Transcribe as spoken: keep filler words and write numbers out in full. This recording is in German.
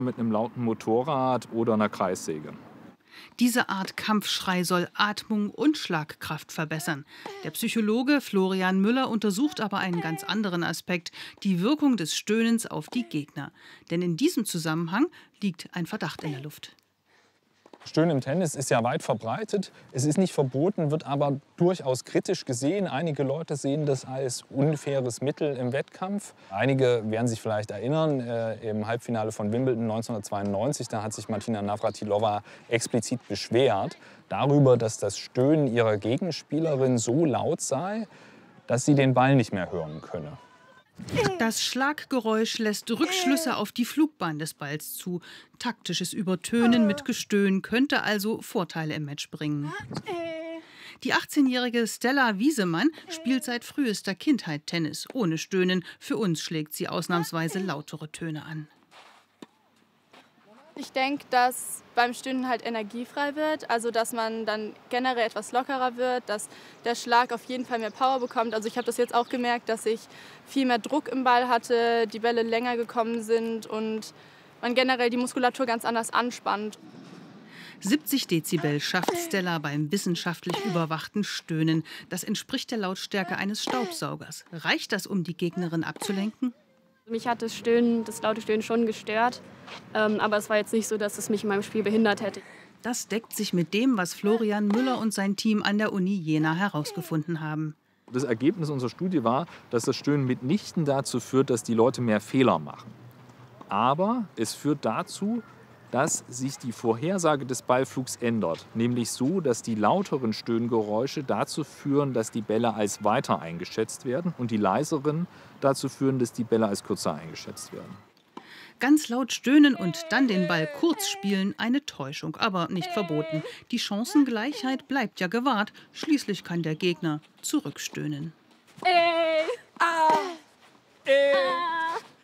Mit einem lauten Motorrad oder einer Kreissäge. Diese Art Kampfschrei soll Atmung und Schlagkraft verbessern. Der Psychologe Florian Müller untersucht aber einen ganz anderen Aspekt, die Wirkung des Stöhnens auf die Gegner. Denn in diesem Zusammenhang liegt ein Verdacht in der Luft. Stöhnen im Tennis ist ja weit verbreitet. Es ist nicht verboten, wird aber durchaus kritisch gesehen. Einige Leute sehen das als unfaires Mittel im Wettkampf. Einige werden sich vielleicht erinnern, äh, im Halbfinale von Wimbledon neunzehnhundertzweiundneunzig, da hat sich Martina Navratilova explizit beschwert darüber, dass das Stöhnen ihrer Gegenspielerin so laut sei, dass sie den Ball nicht mehr hören könne. Das Schlaggeräusch lässt Rückschlüsse auf die Flugbahn des Balls zu. Taktisches Übertönen mit Gestöhn könnte also Vorteile im Match bringen. Die achtzehnjährige Stella Wiesemann spielt seit frühester Kindheit Tennis, ohne Stöhnen. Für uns schlägt sie ausnahmsweise lautere Töne an. Ich denke, dass beim Stöhnen halt Energie frei wird, also dass man dann generell etwas lockerer wird, dass der Schlag auf jeden Fall mehr Power bekommt. Also ich habe das jetzt auch gemerkt, dass ich viel mehr Druck im Ball hatte, die Bälle länger gekommen sind und man generell die Muskulatur ganz anders anspannt. siebzig Dezibel schafft Stella beim wissenschaftlich überwachten Stöhnen. Das entspricht der Lautstärke eines Staubsaugers. Reicht das, um die Gegnerin abzulenken? Mich hat das Stöhnen, das laute Stöhnen schon gestört, ähm, aber es war jetzt nicht so, dass es mich in meinem Spiel behindert hätte. Das deckt sich mit dem, was Florian Müller und sein Team an der Uni Jena herausgefunden haben. Das Ergebnis unserer Studie war, dass das Stöhnen mitnichten dazu führt, dass die Leute mehr Fehler machen. Aber es führt dazu, dass sich die Vorhersage des Ballflugs ändert. Nämlich so, dass die lauteren Stöhngeräusche dazu führen, dass die Bälle als weiter eingeschätzt werden und die leiseren dazu führen, dass die Bälle als kürzer eingeschätzt werden. Ganz laut stöhnen und dann den Ball kurz spielen, eine Täuschung, aber nicht verboten. Die Chancengleichheit bleibt ja gewahrt. Schließlich kann der Gegner zurückstöhnen. Äh.